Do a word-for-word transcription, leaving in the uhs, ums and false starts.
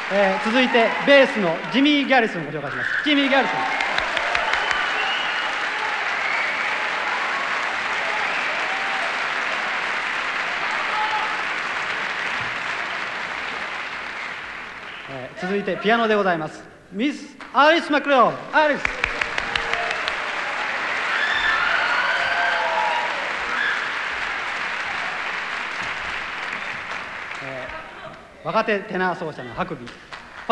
えー、続いてベースのジミー・ギャリソンをご紹介します。ジミー・ギャリソン。えー、続いてピアノでございます。ミス・アリス・マクレオン。アリス。えー、若手テナー奏者のハクビー。